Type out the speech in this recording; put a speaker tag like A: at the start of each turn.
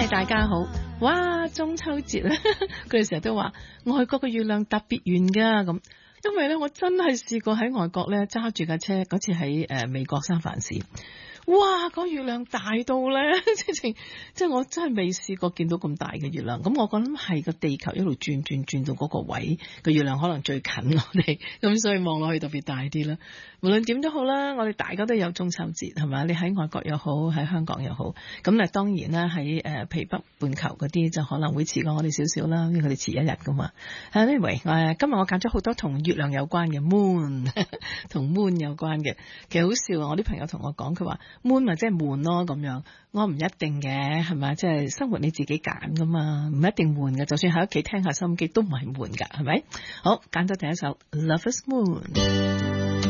A: 係大家好，哇！中秋節咧，佢哋成日都話外國嘅月亮特別圓㗎咁，因為咧我真係試過喺外國咧揸住架車，嗰次喺美國三藩市。哇！個月亮大到咧，即係我真係未試過見到咁大嘅月亮。咁我諗係個地球一路轉到嗰個位，個月亮可能最近我哋，咁所以望落去特別大啲啦。無論點都好啦，我哋大家都有中秋節係咪？你喺外國又好，喺香港又好。咁啊當然啦，喺譬如北半球嗰啲就可能會遲過我哋少少啦，因為佢哋遲一日噶嘛。Anyway，今日我揀咗好多同月亮有關嘅 moon， 同 moon 有關嘅。其實好笑啊！我啲朋友同我講，佢話 moon 咪即係悶咯咁樣。我唔一定嘅，係咪？即係生活你自己揀噶嘛，唔一定悶嘅。就算喺屋企聽下收音機都唔係悶噶，係咪？好，揀咗第一首 Lover's Moon。